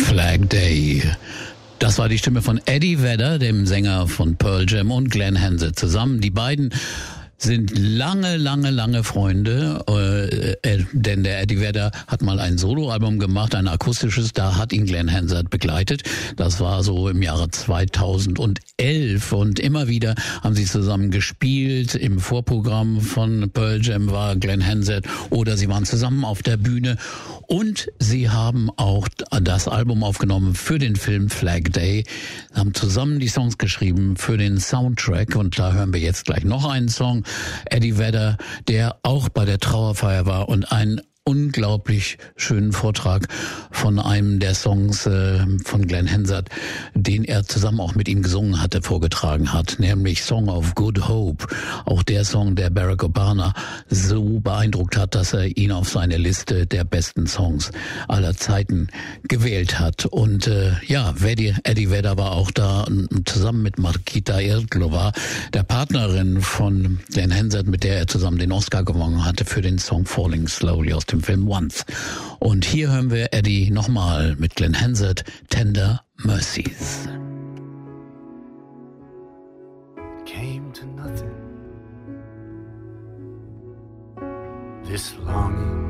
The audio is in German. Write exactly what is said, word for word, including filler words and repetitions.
Flag Day. Das war die Stimme von Eddie Vedder, dem Sänger von Pearl Jam, und Glenn Hansard zusammen. Die beiden sind lange, lange, lange Freunde, äh, äh, denn der Eddie Vedder hat mal ein Soloalbum gemacht, ein akustisches, da hat ihn Glenn Hansard begleitet. Das war so im Jahre zweitausendelf und immer wieder haben sie zusammen gespielt. Im Vorprogramm von Pearl Jam war Glenn Hansard oder sie waren zusammen auf der Bühne und sie haben auch das Album aufgenommen für den Film Flag Day, haben zusammen die Songs geschrieben für den Soundtrack und da hören wir jetzt gleich noch einen Song. Eddie Vedder, der auch bei der Trauerfeier war und einen unglaublich schönen Vortrag von einem der Songs äh, von Glenn Hansard, den er zusammen auch mit ihm gesungen hatte, vorgetragen hat, nämlich Song of Good Hope. Auch der Song, der Barack Obama so beeindruckt hat, dass er ihn auf seine Liste der besten Songs aller Zeiten gewählt hat. Und äh, ja, Eddie, Eddie Vedder war auch da zusammen mit Markita Irglova, der Partnerin von Glenn Hansard, mit der er zusammen den Oscar gewonnen hatte für den Song Falling Slowly aus dem Film Once. Und hier hören wir Eddie nochmal mit Glenn Hansard, Tender Mercies. Came to nothing. This longing